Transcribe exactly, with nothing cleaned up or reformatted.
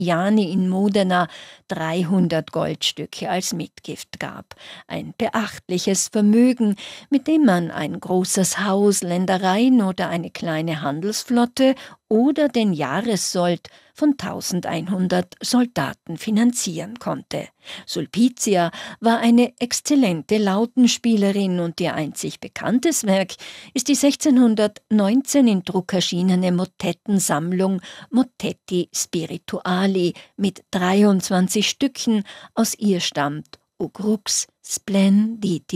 Jani in Modena dreihundert Goldstücke als Mitgift gab. Ein beachtliches Vermögen, mit dem man ein großes Haus, Ländereien oder eine kleine Handelsflotte oder den Jahressold von tausendeinhundert Soldaten finanzieren konnte. Sulpicia war eine exzellente Lautenspielerin und ihr einzig bekanntes Werk ist die sechzehnhundertneunzehn in Druck erschienene Motettensammlung Motetti Spirituali mit dreiundzwanzig Stücken. Aus ihr stammt O Crux Splendidi.